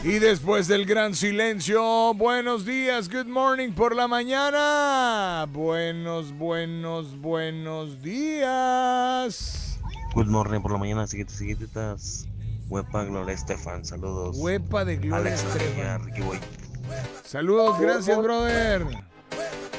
Y después del gran silencio, buenos días, good morning por la mañana. Buenos días. Good morning por la mañana, seguiditas. Huepa, Gloria Estefan, saludos. Huepa de Gloria Alex Mejía, Estefan. Ricky Boy. Saludos, gracias, brother.